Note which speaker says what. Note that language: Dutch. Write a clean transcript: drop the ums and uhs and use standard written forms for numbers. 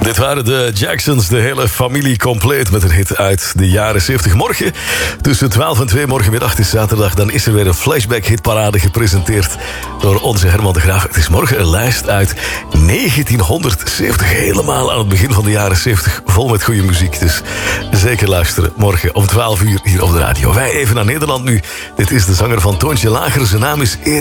Speaker 1: Dit waren de Jacksons, de hele familie compleet met een hit uit de jaren 70. Morgen tussen 12 en 2, morgenmiddag, het is zaterdag, dan is er weer een flashback hitparade gepresenteerd door onze Herman de Graaf. Het is morgen een lijst uit 1970, helemaal aan het begin van de jaren 70, vol met goede muziek. Dus zeker luisteren, morgen om 12 uur hier op de radio. Wij even naar Nederland nu. Dit is de zanger van Toontje Lager, zijn naam is Erik